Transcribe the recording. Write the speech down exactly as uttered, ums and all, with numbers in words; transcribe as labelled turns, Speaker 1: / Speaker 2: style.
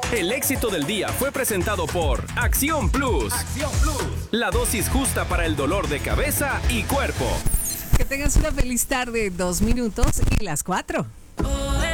Speaker 1: El éxito del día fue presentado por Acción Plus. Acción Plus. La dosis justa para el dolor de cabeza y cuerpo.
Speaker 2: Que tengas una feliz tarde, dos minutos y las cuatro.